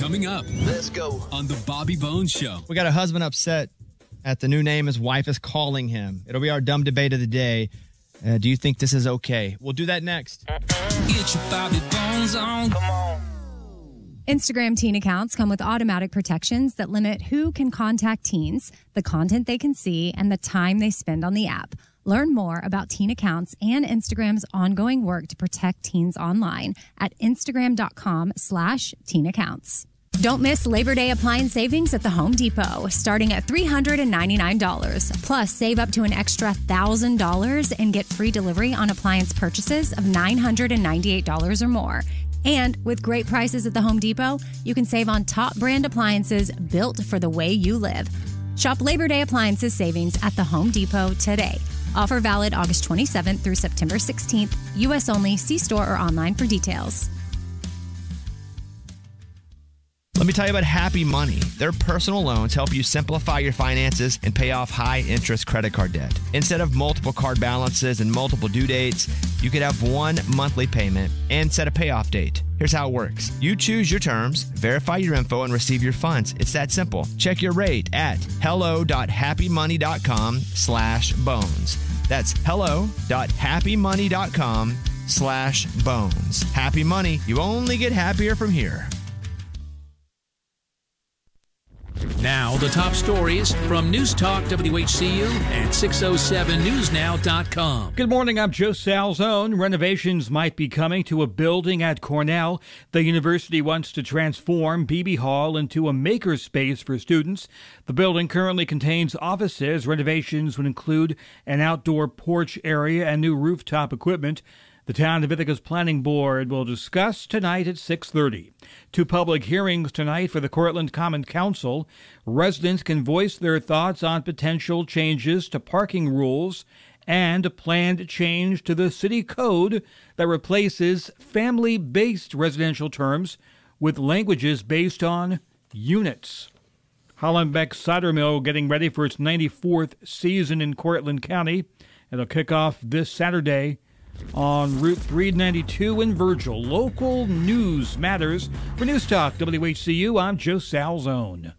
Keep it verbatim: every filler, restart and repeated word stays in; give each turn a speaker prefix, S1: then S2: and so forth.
S1: Coming up.
S2: Let's go.
S1: On the Bobby Bones Show.
S3: We got a husband upset at the new name his wife is calling him. It'll be our dumb debate of the day. Uh, do you think this is okay? We'll do that next.
S4: Get your Bobby Bones on. Come on.
S5: Instagram teen accounts come with automatic protections that limit who can contact teens, the content they can see, and the time they spend on the app. Learn more about teen accounts and Instagram's ongoing work to protect teens online at Instagram.com slash teen accounts. Don't miss Labor Day appliance savings at the Home Depot, starting at three hundred ninety-nine dollars. Plus, save up to an extra one thousand dollars and get free delivery on appliance purchases of nine hundred ninety-eight dollars or more. And with great prices at the Home Depot, you can save on top brand appliances built for the way you live. Shop Labor Day appliances savings at the Home Depot today. Offer valid August twenty-seventh through September sixteenth. U S only. See store or online for details.
S3: Let me tell you about Happy Money. Their personal loans help you simplify your finances and pay off high-interest credit card debt. Instead of multiple card balances and multiple due dates, you could have one monthly payment and set a payoff date. Here's how it works. You choose your terms, verify your info, and receive your funds. It's that simple. Check your rate at hello.happymoney.com slash bones. That's hello.happymoney.com slash bones. Happy Money. You only get happier from here.
S6: Now, the top stories from News Talk W H C U and six oh seven news now dot com.
S7: Good morning, I'm Joe Salzone. Renovations might be coming to a building at Cornell. The university wants to transform Beebe Hall into a makerspace for students. The building currently contains offices. Renovations would include an outdoor porch area and new rooftop equipment. The Town of Ithaca's Planning Board will discuss tonight at six thirty. Two public hearings tonight for the Cortland Common Council. Residents can voice their thoughts on potential changes to parking rules and a planned change to the city code that replaces family-based residential terms with languages based on units. Hollenbeck Cider Mill getting ready for its ninety-fourth season in Cortland County. It'll kick off this Saturday on Route three ninety-two in Virgil. Local news matters. For News Talk W H C U, I'm Joe Salzone.